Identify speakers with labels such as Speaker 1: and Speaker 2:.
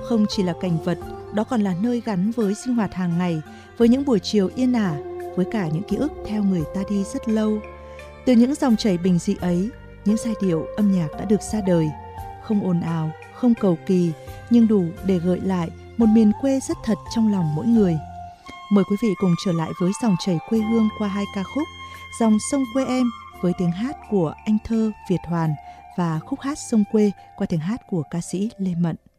Speaker 1: không chỉ là cảnh vật, đó còn là nơi gắn với sinh hoạt hàng ngày, với những buổi chiều yên ả, với cả những ký ức theo người ta đi rất lâu. Từ những dòng chảy bình dị ấy, những giai điệu âm nhạc đã được ra đời, không ồn ào, không cầu kỳ, nhưng đủ để gợi lại một miền quê rất thật trong lòng mỗi người. Mời quý vị cùng trở lại với dòng chảy quê hương qua hai ca khúc Dòng sông quê em với tiếng hát của anh thơ Việt Hoàn và Khúc hát sông quê qua tiếng hát của ca sĩ Lê Mận.